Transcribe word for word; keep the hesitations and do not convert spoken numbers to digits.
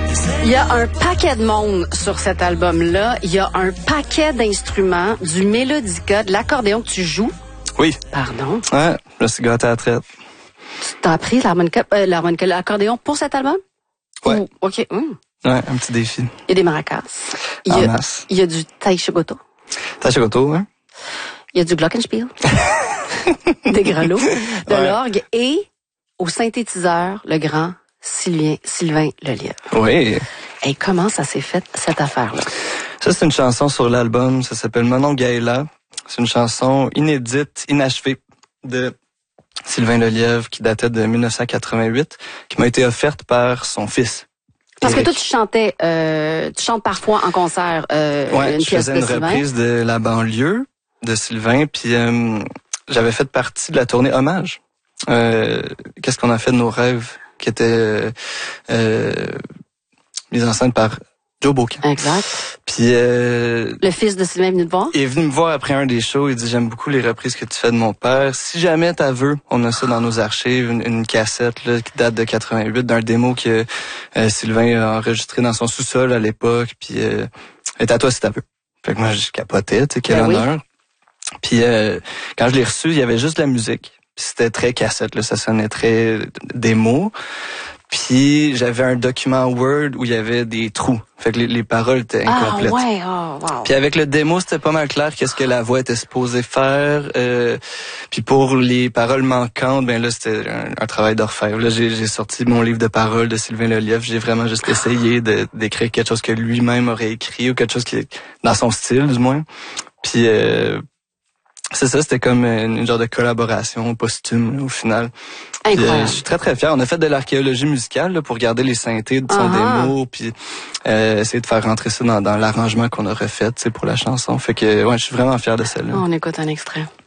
Il y a un paquet de monde sur cet album-là. Il y a un paquet d'instruments, du mélodica, de l'accordéon que tu joues. Oui. Pardon. Ouais, je me suis gâté à la traite. Tu t'as appris l'harmonica, euh, l'harmonica, l'accordéon pour cet album? Ouais. Ou, OK. Mmh. Ouais, un petit défi. Il y a des maracas. Il y En a, masse. il y a du taïchigoto. Tachigoto, hein? Il y a du glockenspiel. Des grelots, de Ouais. l'orgue et au synthétiseur, le grand Sylvain, Sylvain Lelièvre. Oui. Et comment ça s'est fait, cette affaire-là? Ça, c'est une chanson sur l'album. Ça s'appelle Manon Gaëla. C'est une chanson inédite, inachevée de Sylvain Lelièvre qui datait de dix-neuf cent quatre-vingt-huit, qui m'a été offerte par son fils. Parce Éric. que toi, tu chantais, euh, tu chantes parfois en concert euh, Ouais, une je pièce faisais de une Sylvain. reprise de La banlieue de Sylvain, puis euh, j'avais fait partie de la tournée Hommage. Euh, Qu'est-ce qu'on a fait de nos rêves, qui était euh, euh, mise en scène par Joe Bocan. Exact. Puis euh, Le fils de Sylvain est venu te voir? il est venu me voir après un des shows, il dit « J'aime beaucoup les reprises que tu fais de mon père. Si jamais t'as veux, on a ça dans nos archives, une, une cassette là, qui date de quatre-vingt-huit, d'un démo que euh, Sylvain a enregistré dans son sous-sol à l'époque, puis euh, est à toi si t'as veux. » Fait que moi, je capotais, tu sais, quel Ben oui. honneur. Puis euh, quand je l'ai reçu, il y avait juste de la musique. Puis c'était très cassette, là, ça sonnait très démo. Puis j'avais un document Word où il y avait des trous. Fait que les, les paroles étaient Ah incomplètes. ouais, oh, wow. Puis avec le démo, c'était pas mal clair qu'est-ce que la voix était supposée faire. Euh, puis pour les paroles manquantes, ben là, c'était un, un travail d'orfèvre. Là, j'ai, j'ai sorti mon livre de paroles de Sylvain Lelièvre. J'ai vraiment juste essayé de, d'écrire quelque chose que lui-même aurait écrit ou quelque chose qui est dans son style, du moins. Puis euh, c'est ça, c'était comme une, une genre de collaboration posthume au final. Puis, euh, Incroyable. je suis très très fier. On a fait de l'archéologie musicale là, pour regarder les synthés de son Uh-huh. démo, puis euh, essayer de faire rentrer ça dans, dans l'arrangement qu'on a refait, tu sais, pour la chanson. Fait que ouais, je suis vraiment fier de celle-là. On écoute un extrait.